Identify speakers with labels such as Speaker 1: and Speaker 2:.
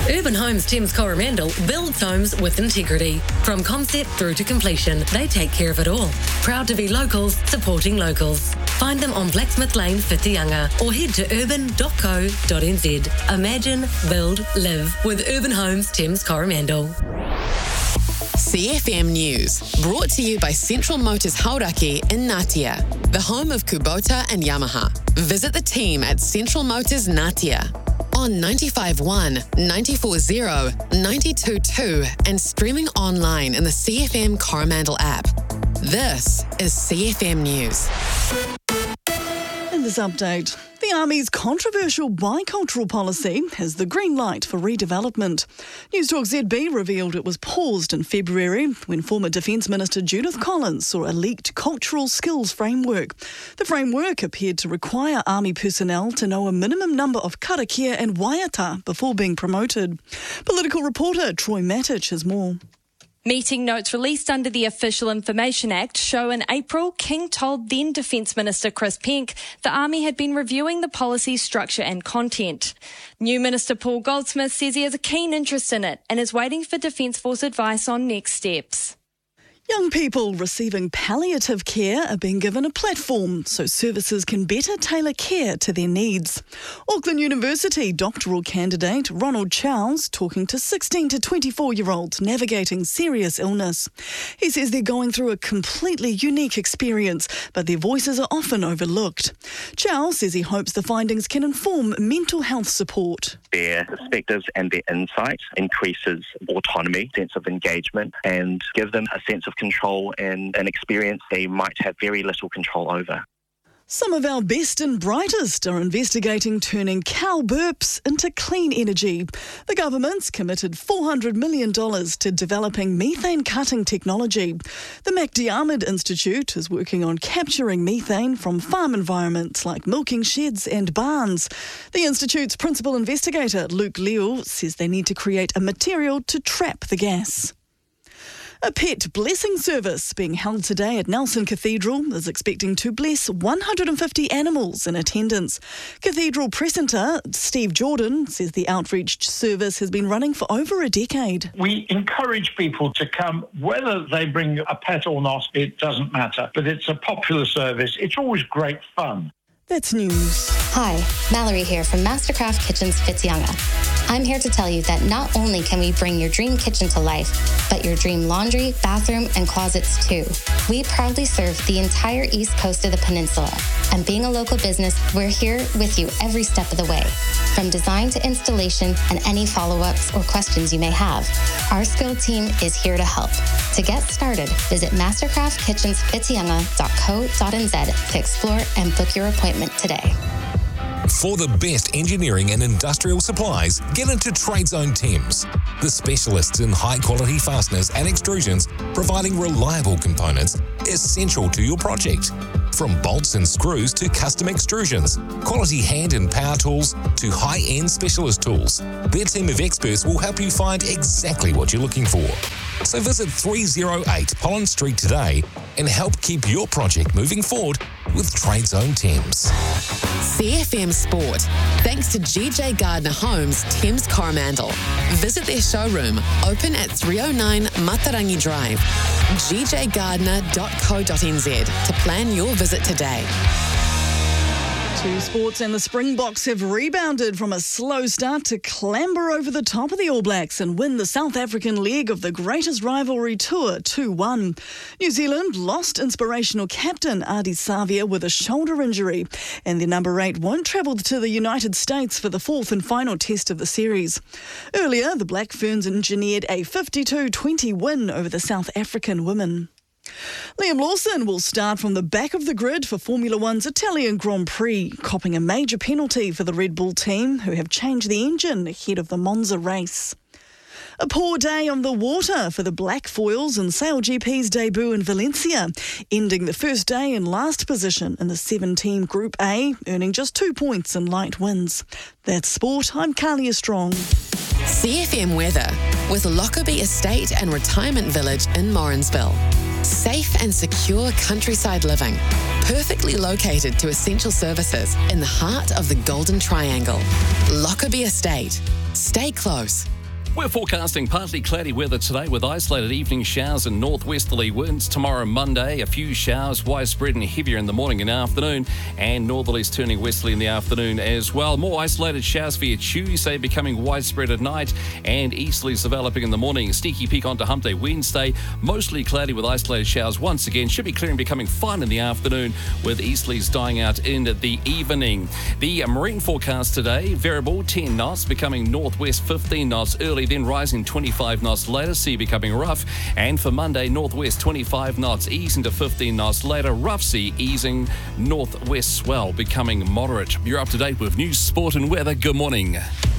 Speaker 1: Urban Homes Thames Coromandel builds homes with integrity. From concept through to completion, they take care of it all. Proud to be locals, supporting locals. Find them on Blacksmith Lane, Whitianga, or head to urban.co.nz. Imagine, build, live with Urban Homes Thames Coromandel.
Speaker 2: CFM News, brought to you by Central Motors Hauraki in Ngatea, the home of Kubota and Yamaha. Visit the team at Central Motors Ngatea on 95.1, 94.0, 92.2 and streaming online in the CFM Coromandel app. This is CFM News.
Speaker 3: In this update, the Army's controversial bicultural policy has the green light for redevelopment. News Talk ZB revealed it was paused in February when former Defence Minister Judith Collins saw a leaked cultural skills framework. The framework appeared to require Army personnel to know a minimum number of karakia and waiata before being promoted. Political reporter Troy Mattich has more.
Speaker 4: Meeting notes released under the Official Information Act show in April, King told then Defence Minister Chris Penk the Army had been reviewing the policy's structure and content. New Minister Paul Goldsmith says he has a keen interest in it and is waiting for Defence Force advice on next steps.
Speaker 3: Young people receiving palliative care are being given a platform so services can better tailor care to their needs. Auckland University doctoral candidate Ronald Charles talking to 16 to 24-year-olds navigating serious illness. He says they're going through a completely unique experience, but their voices are often overlooked. Charles says he hopes the findings can inform mental health support.
Speaker 5: Their perspectives and their insight increases autonomy, sense of engagement, and give them a sense of control and an experience they might have very little control over.
Speaker 3: Some of our best and brightest are investigating turning cow burps into clean energy. The government's committed $400 million to developing methane cutting technology. The MacDiarmid Institute is working on capturing methane from farm environments like milking sheds and barns. The Institute's principal investigator, Luke Liu, says they need to create a material to trap the gas. A pet blessing service being held today at Nelson Cathedral is expecting to bless 150 animals in attendance. Cathedral precentor Steve Jordan says the outreach service has been running for over a decade.
Speaker 6: We encourage people to come, whether they bring a pet or not, it doesn't matter. But it's a popular service. It's always great fun.
Speaker 3: That's news.
Speaker 7: Hi, Mallory here from Mastercraft Kitchens Whitianga. I'm here to tell you that not only can we bring your dream kitchen to life, but your dream laundry, bathroom, and closets too. We proudly serve the entire east coast of the peninsula. And being a local business, we're here with you every step of the way. From design to installation and any follow-ups or questions you may have, our skilled team is here to help. To get started, visit mastercraftkitchenswhitianga.co.nz to explore and book your appointment today.
Speaker 8: For the best engineering and industrial supplies, get into Trade Zone Thames, the specialists in high-quality fasteners and extrusions, providing reliable components essential to your project. From bolts and screws to custom extrusions, quality hand and power tools to high-end specialist tools, their team of experts will help you find exactly what you're looking for. So visit 308 Pollen Street today and help keep your project moving forward with Trade Zone Thames.
Speaker 2: CFM Sport, thanks to GJ Gardner Homes, Thames Coromandel. Visit their showroom, open at 309 Matarangi Drive, gjgardner.co.nz to plan your visit today.
Speaker 3: To sports, and the Springboks have rebounded from a slow start to clamber over the top of the All Blacks and win the South African leg of the greatest rivalry tour 2-1. New Zealand lost inspirational captain Ardie Savia with a shoulder injury, and their number 8 won't travel to the United States for the fourth and final test of the series. Earlier, the Black Ferns engineered a 52-20 win over the South African women. Liam Lawson will start from the back of the grid for Formula One's Italian Grand Prix, copping a major penalty for the Red Bull team, who have changed the engine ahead of the Monza race. A poor day on the water for the Black Foils in SailGP's debut in Valencia, ending the first day in last position in the 7-team Group A, earning just 2 points in light winds. That's sport. I'm Carlia Strong.
Speaker 2: CFM weather with Lockerbie Estate and Retirement Village in Morrinsville. Safe and secure countryside living, perfectly located to essential services in the heart of the Golden Triangle. Lockerbie Estate. Stay close.
Speaker 9: We're forecasting partly cloudy weather today with isolated evening showers and northwesterly winds. Tomorrow, Monday, a few showers, widespread and heavier in the morning and afternoon, and northerlies turning westerly in the afternoon as well. More isolated showers for your Tuesday, becoming widespread at night, and easterlies developing in the morning. Sneaky peek onto Hump Day Wednesday, mostly cloudy with isolated showers once again. Should be clearing, becoming fine in the afternoon, with easterlies dying out in the evening. The marine forecast today, variable 10 knots, becoming northwest 15 knots early, then rising 25 knots later, sea becoming rough. And for Monday, northwest 25 knots, easing to 15 knots later, rough sea easing, northwest swell becoming moderate. You're up to date with news, sport and weather. Good morning.